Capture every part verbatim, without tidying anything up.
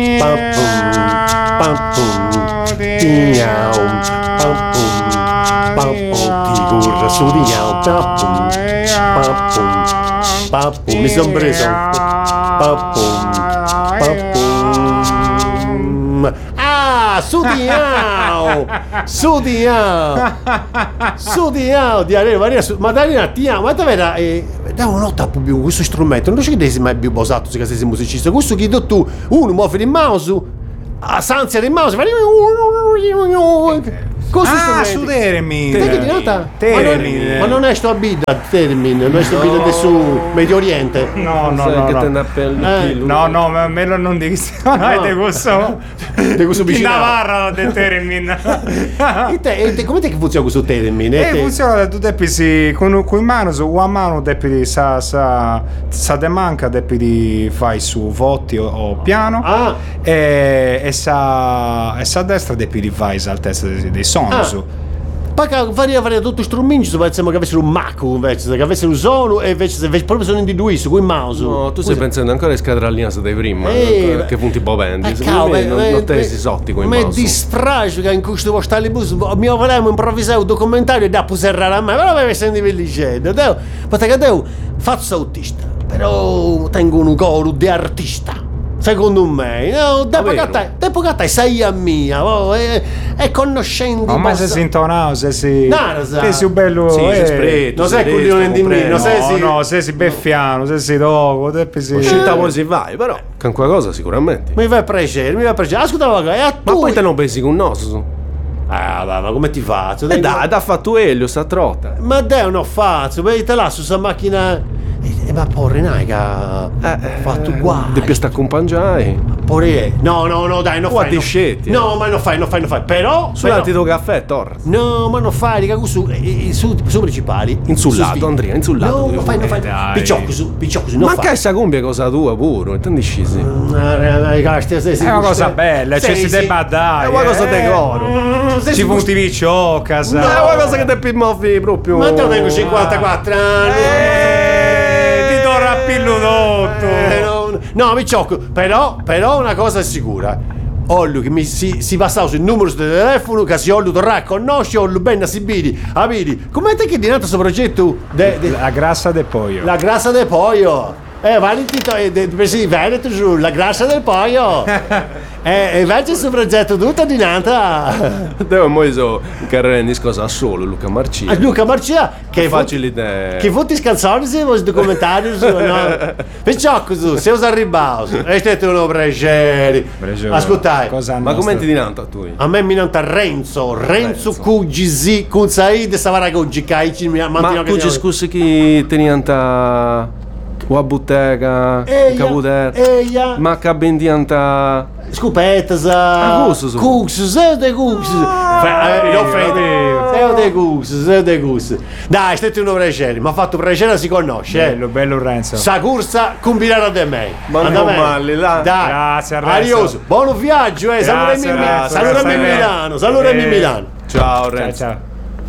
pam pum, pam pum, tiao, pam pum, pam pum, ti curra su tiao, pam pum, pam pum, pam pum, mi son preso, pam pum, pam pum, ah, su tiao, su tiao, su tiao, di Arena, Maria, ma Darina, tiao, ma davvero, eh, da una notte più questo strumento, non c'è che sei mai più posato se sei musicista, questo che tu, uno muove il mouse, a sanzia del mouse, fai ah, su Termin. Termin. Ma non è sto abita Termin, non è sto abita su Medio Oriente. No, no, no. Che no. te no, no, ma me lo non dici. Non è di questo. Di questo vicino. In Navarra del Termin. E te, e come te che funziona questo Termin? Eh, funziona tu devi si con con mano su una mano devi sa sa sa de manca devi fai su voti o, o piano. Ah. E e sa e sa destra devi fai altezza dei, dei suoni. Ah. Su. Poi faria fare tutto strumento, pensavo che avessero un Macu invece, che avessero un suono e invece, invece proprio sono individuati con il mouse. No, tu stai pensando ancora a scadere all'inizio dai prima, eh, che punti bovendi. Eh, Secondo me non, eh, non te eh, si sotti con il ma mouse. Mi dispiace che in questo vostro bus mi volevamo improvvisare un documentario e da puserrare a me, però mi senti bellicendo. Perché io faccio autista, però tengo un coro di artista. Secondo me, no, dopo che te, dopo che te sei a mia, oh, e, e conoscendo. Ma mai se si intonava, se si. No, se si bello. Sì, eh, spretto, non sei coglione di me, non sei si. No, se si beffiano, se si dopo, te si. Uscita poi si vai, però con qualcosa sicuramente. Mi fa piacere, mi fa piacere. Ascolta, e a tu. Ma poi te non pensi con nostro? Ah, va, ma come ti faccio? E dai, da fatto Elio, sta trotta. Ma dai, non faccio, ma te lascio sta macchina. E ma porre nai che ha eh, fatto uguale. Devi sta accompagnare. Porre. No, no, no, dai, non Qua fai. ti No, scetti. no, ma non fai, non fai, non fai. Però. Sull'antido caffè, Tor. No, ma non fai, raga, su, eh, su, su principali. Insullato, su Andrea, insullato. No, non fai, non fai. Dai. Picciocco su, picciocco su, non ma fai. che sta compia cosa tua pure, intendi scisi. È una cosa bella, cioè si debba dare. È una cosa decoro. Ci punti vicino a casa. No, è una cosa che te pimmoffi proprio. Ma te tengo cinquantaquattro anni. Ti do rappilludotto. Eh, no, no, picciocco, però, però una cosa è sicura. Ollu che mi si, si passava sul numero del telefono che si Ollu torrà a conoscere Ollu ben a Sibiri abili come te che è diventato questo progetto de, de, la grassa del pollo la grassa del pollo eh Valentino eh, de, de, de, Veneto giù la grassa del pollo eh, e invece questo progetto tutto di nata devo mo che rendi cosa solo Luca Marcia Luca Marcia che facile idea che fotti scanzoni se vuoi documentari su no perciò così se usa ribaus e state uno piacere ascoltai ma come ti dinanta tu a me mi nanta Renzo Renzo Cugisi con Said Savara con Gicaici ma tu ci scusi chi ti dinanta o bottega caputer ma che ben dinanta scopetas cux zero de cux non zero de cux zero de cux dai state uno piacere mi ha fatto piacere si conosce bello bello Renzo sa corsa combinata da me ma non male là dai grazie Renzo buon viaggio eh salutami in Milano salutami in Milano ciao Renzo ciao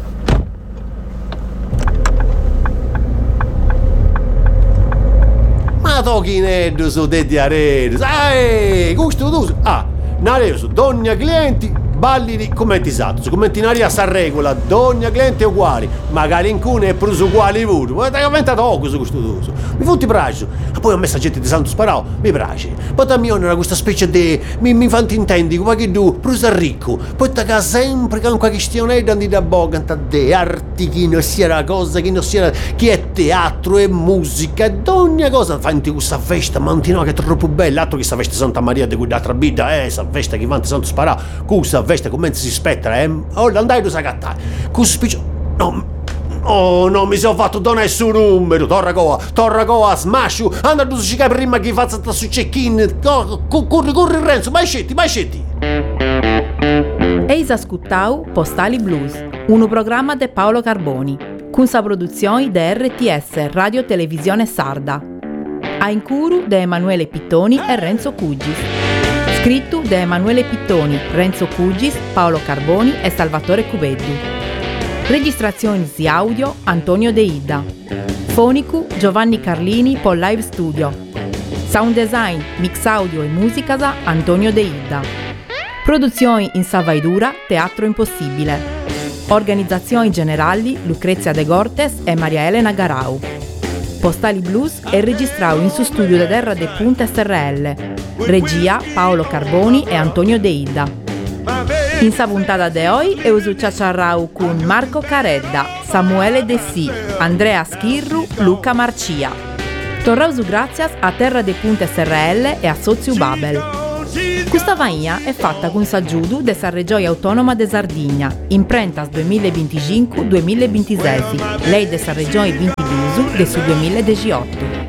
ma tochineddo su de diaredo sai gusto tu ah nareso donna clienti balli di commenti esatto commenti in aria sa regola donna clienti uguali magari in cune è preso uguali pure ma hai commentato poco su questo tuo mi futti piace ma poi a me sta gente di santo sparao mi piace poi da mio era questa specie di mi, mi fanno intendi come che tu preso ricco poi da sempre con qualche stionetta di da boga de arti che non sia la cosa che non sia che è teatro e musica e ogni cosa fanti questa festa mantino che è troppo bella altro che questa festa Santa Maria di cui d'altra bida eh questa festa che vanti santo sparao questa festa come si spetta eh oh andai tu sa cattare questo spiccio no oh no mi sono fatto da nessun numero torra coa torra coa smashu andare tu si capi prima che faccia su check-in corri corri Renzo vai scetti vai scetti Eis ascoltau Postali Blues un programma di Paolo Carboni con sa produzione di R T S Radio Televisione Sarda a incuru di Emanuele Pittoni e Renzo Cugis scritto da Emanuele Pittoni, Renzo Cugis, Paolo Carboni e Salvatore Cubeddu. Registrazioni di audio Antonio De Ida. Fonicu Giovanni Carlini per Live Studio. Sound design, mix audio e musica Antonio De Ida. Produzioni in Savaidura, Teatro Impossibile. Organizzazioni generali Lucrezia De Gortes e Maria Elena Garau. Postali Blues è registrato in su studio da Terra de Punta S R L. Regia Paolo Carboni e Antonio De Ida. In sa puntata de oggi è usu ciacciarrau con Marco Caredda, Samuele De Si, Andrea Schirru, Luca Marcia. Torrausu grazie a Terra de Punta S R L e a Soziu Babel. Questa vagna è fatta con s'aggiudu de sa Regione Autonoma de Sardigna, imprentas duemilaventicinque duemilaventisei, lei de sa Regione ventidue de su duemiladiciotto.